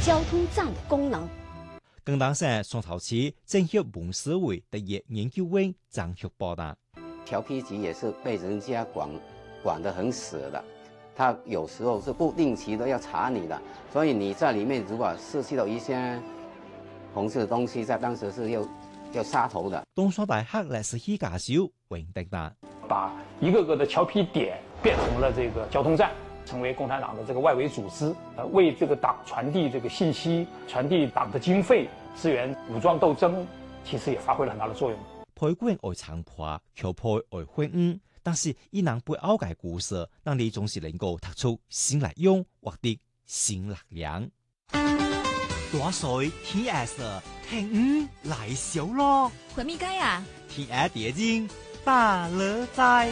交通站的功能。 廣東省雙頭市政協文史會特約研究員張旭報道， 調批局也是被人家管得很死的，他有時候是不定期的要查你的，所以你在裡面如果失去了一些紅色的東西，在當時是要殺頭的。 東山大學歷史系教授黃德達， 把一個個的調批點變成了這個交通站，成為共產黨的這個外圍組織，為這個黨傳遞這個信息，傳遞黨的經費，支援武裝鬥爭，其實也發揮了很大的作用。 配管愛長坡，橋配愛混五，但是伊能背後嘅故事，讓你總是能夠突出新力用或者新力量。大水天涯色，聽五來小咯。 回咪街啊？ 天涯蝶經大樂在。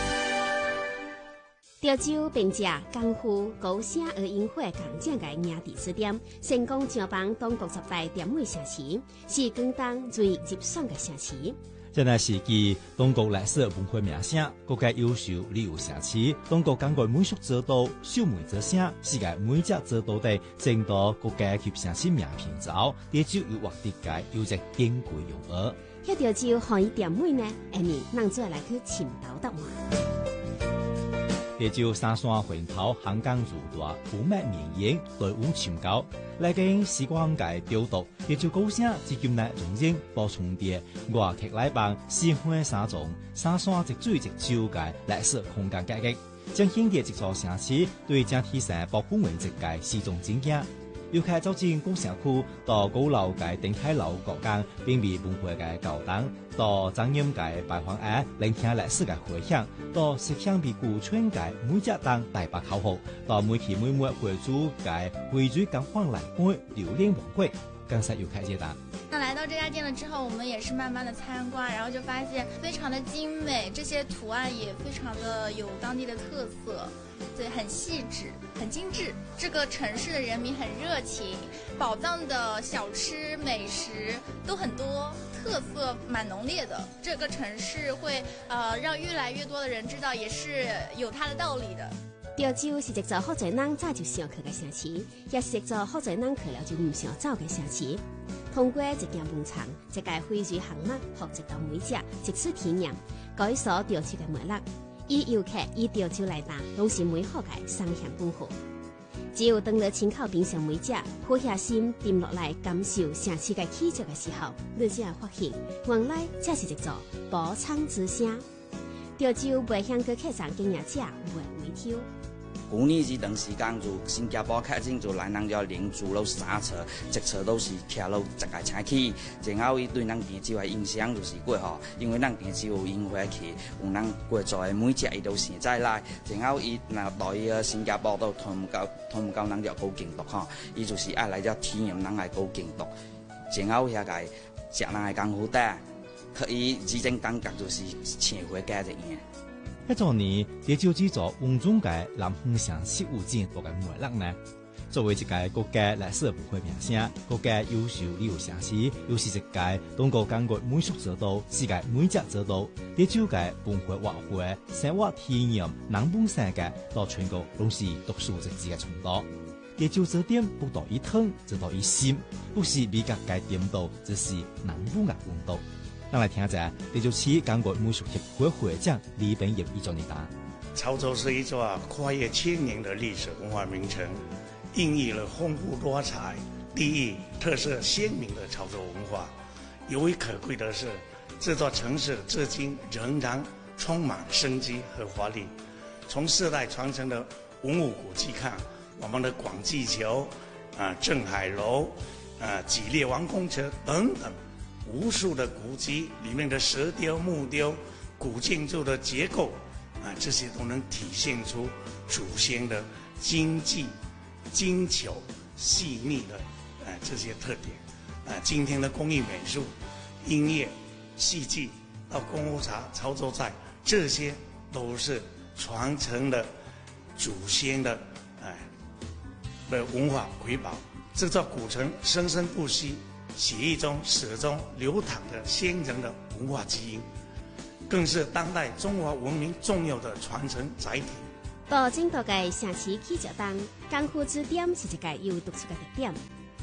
潮州並借江湖高聲而引火工匠嘅營地支點，成功招幫當局10大點位城市，是廣東最入選嘅城市。 這乃是繼當局歷史文化名聲，各界優秀旅遊城市，當局根據美術指導、秀美之聲，世界每隻指導地爭奪各界及城市名片之後，潮州又獲得界有隻珍貴榮譽。 一潮州可以點位呢？下面讓再來去尋島答案。 潮州三山環頭香港如大，古物名言隊伍潛高，來經時光界調度，潮州高聲至今乃容忍補充啲外客來幫四海三種三山一水一洲界歷史空間改革，將現地一座城市對整體性保護面積界始終增加。尤其走進工商區到高樓界頂泰樓各間並未文化界教堂，到張蔭界拜訪案聆聽歷史界回響，到石鄉比古村界每隻當大白口號，到每期每末會主界匯聚感歡來觀流連忘歸，更是有開解答。 那來到這家店了之後，我們也是慢慢的參觀，然後就發現非常的精美，這些圖案也非常的有當地的特色，對，很細緻，很精緻。這個城市的人民很熱情，寶藏的小吃美食都很多，特色蠻濃烈的。這個城市會讓越來越多的人知道，也是有它的道理的。 潮州是一座好多人早就想去嘅城市，也是一座好多人去了就唔想走嘅城市。通過一件文場，一個匯聚項目，學一道每隻一次體驗，改鎖潮州嘅魅力。以遊客以潮州來打，都是美好嘅雙向保護。只有當你親口品嘗每隻，俯下心沉落來感受城市嘅氣質嘅時候，你才會發現，原來這是一座寶藏之城。潮州未向過客人經驗者會回頭。 舊年這段時間就新加坡開始就來人家連住了3車，一車都是騎了一個車去，然後伊對咱潮州的印象就是過吼，因為咱潮州有櫻花去，有咱過做的每隻伊都現在來，然後伊若到伊個新加坡都通唔到咱條高境獨吼，伊就是愛來咗體驗咱個高境獨，然後遐個食咱個功夫帶，可以這種感覺就是青花街一樣。 一座年，潮州之座黃中界南方城市有真多嘅魅力呢。作為一個國家歷史文化名聲，國家優秀旅遊城市，又是一個當局根據美術指導、世界每隻指導，潮州嘅文化活會、生活體驗、南本世界到全國攏是獨樹一幟嘅程度。潮州之點不到一湯，只到一心，不是美國嘅點度，只是南部嘅溫度。咱來聽下，潮州市港國美術協會會長李炳業伊做你答。 潮州是一座跨越千年的歷史文化名城，孕育了豐富多彩、地域特色鮮明的潮州文化。尤為可貴的是，這座城市至今仍然充滿生機和活力。從世代傳承的文物古蹟看，我們的廣濟橋、鎮海樓、吉列王公車等等。無數的古蹟裡面的石雕、木雕、古建築的結構，這些都能體現出祖先的精緻、精巧、細膩的這些特點。今天的工藝美術、音樂、戲劇到功夫茶、潮州菜，這些都是傳承了祖先的文化瑰寶。這座古城生生不息。血液中始終流淌着先人的文化基因，更是當代中華文明重要的傳承載體。 到整個嘅城市氣質當，江湖之點是一個有獨出嘅特點。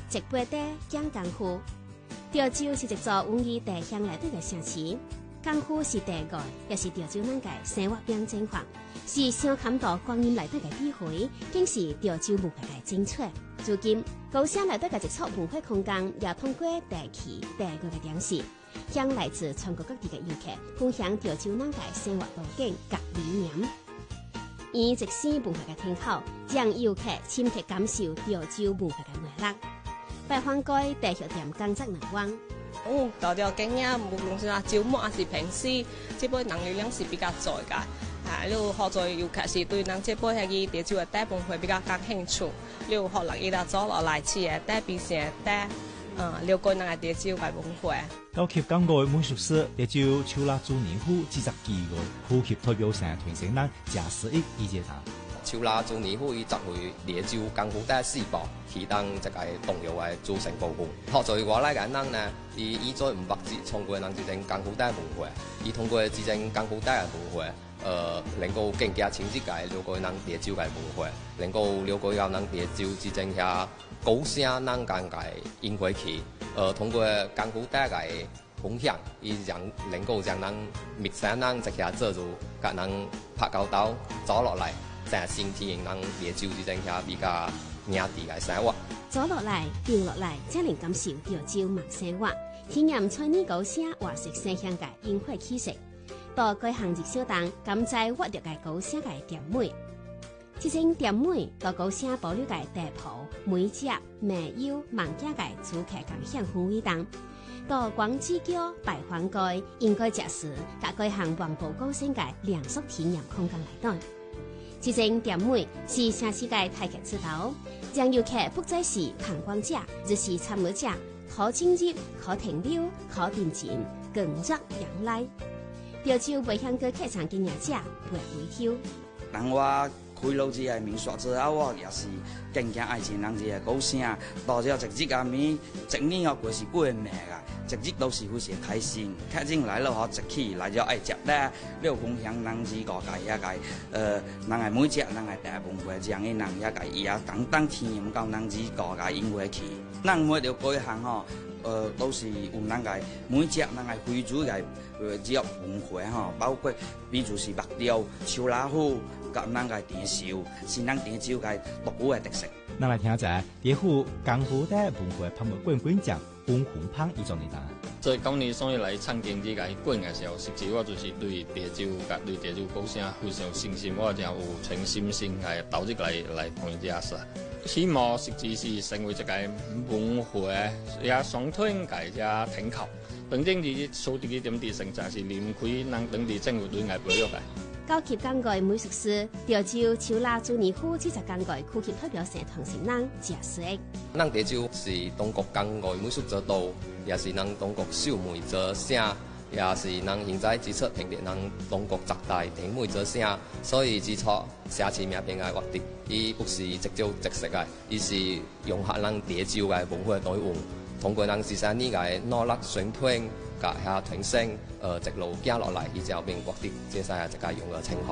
直背底讲功夫。潮州是一座文艺地乡内底嘅城市，功夫是地外，也是潮州人嘅生活标准化，是上坎道光阴内底嘅智慧，更是潮州文化嘅精粹。如今，高城内底嘅一处文化空间，也通过地区、地域嘅展示，向来自全国各地嘅游客分享潮州人嘅生活路径及理念。以直线文化嘅天口，让游客深刻感受潮州文化嘅魅力。拜访过地血店工作人员。 到條經驗，無論是週末還是平時，這杯人流量是比較在㗎。你學在尤其是對人這杯係潮州嘅帶文化比較感興趣。你學落伊拉做落來次嘅帶變成帶，了解人嘅潮州嘅文化。 高級港外美術師潮州秋辣豬年虎40幾個高級代表性團成人假使一意見他。 秋辣豬年虎伊集會潮州功夫帶4部，其當一個重要嘅組成部分。學在我來嘅人呢，伊在唔白紙通過人之間功夫帶文化，伊通過之間功夫帶嘅文化，能夠更加清晰嘅了解人潮州嘅文化，能夠了解到人潮州之間遐高聲人間嘅音樂器，通過功夫帶嘅分享，伊能夠將人密山人一下做入，甲人拍交道走落來。在身體人潮州之間遐比較野地嘅生活， 走落來、行落來，才能感受潮州慢生活，體驗村里高聲活色生香嘅音樂氣息。到各行業小檔，甘在活躍嘅高聲嘅店妹，這種店妹到高聲保留嘅地鋪、美食、美優、網家嘅主客共享氛圍檔，到廣子橋、拜訪街，應該食時，甲各行環保高聲嘅良宿體驗空間內底。這種店妹是城市嘅太極之道，讓遊客不再是旁觀者，而是參與者，可進入、可停留、可定情，更入人來。潮州未向過客場經驗者袂微挑。 人我開路這個民宿之後，我也是更加愛情人這個高聲，到咗直接咁面，一年我過是過命噶。直接都是非常開心，客人來了後一起來就愛食咧，了分享人之個界遐個，人係每隻人係大文化，這樣嘅人遐個伊也簡單體驗到人之個個音樂去，人每條各行吼，都是有人個每隻人係非洲個只有文化吼，包括比如是木雕、秋辣虎，甲人個電燒，是人潮州個獨有嘅特色。 咱來聽一下潮虎功夫帶文化拍賣冠軍獎黃紅胖一種嚟答。 在今年所以來參競這個冠嘅時候，實際我就是對潮州甲對潮州高聲非常信心，我真有全心心係投入來參加賽。希望實際是成為一個文化也雙團嘅一天口。當然，你所啲嘅點啲成績是離唔開人當地政府對外保育嘅。 高級港外美術師潮州秋辣豬年虎40港外區級代表性團成人假使一。 咱潮州是中國港外美術之都，也是咱中國秀美之城，也是咱現在支出評定咱中國十大甜美之城，所以指出城市名片嘅活動，伊不是直接直食嘅，伊是融合咱潮州嘅文化內容，通過咱13年嘅努力宣傳。甲遐傳承，一路行落來，伊就變獲得這些一個用嘅稱號。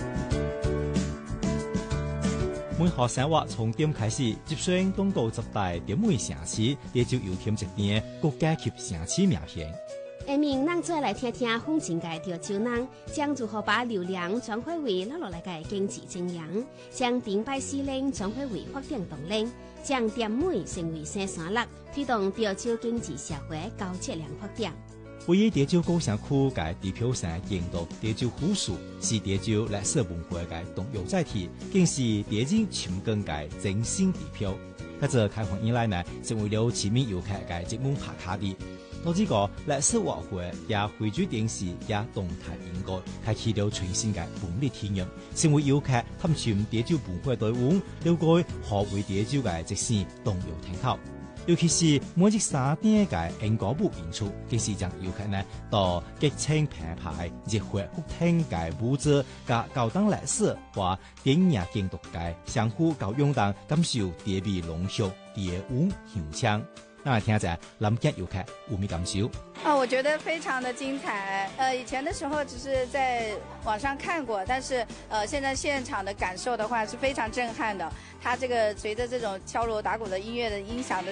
每項生活從點開始，接上東島10大點每城市，也就有添一點國家級城市名片。 下面咱再來聽聽風景嘅潮州人，將如何把流量轉化為落來嘅經濟增長，將頂擺司令轉化為發展動力，將點每成為生產力，推動潮州經濟社會高質量發展。 位於潮州高聲區嘅地票上見到潮州府署，是潮州歷史文化嘅重要載體，更是潮人深耕嘅精神地票。喺這開放以來呢，成為了市民遊客嘅熱門打卡地。到這個歷史活會也匯聚電視也動態應該，開啟了全新嘅本地體驗，成為遊客探尋潮州文化隊伍，了解何為潮州嘅即時動遊聽口。尤其是每日3點嘅英歌舞演出，更是讓遊客呢到激情澎湃、熱血沸騰嘅舞者加高檔歷史或電影監督嘅相互交融當，感受地味濃縮、地溫香香。那來聽下南京遊客有咩感受？ 我覺得非常的精彩。以前的時候只是在網上看過，但是現在現場的感受的話是非常震撼的。它這個隨着這種敲鑼打鼓的音樂的音響的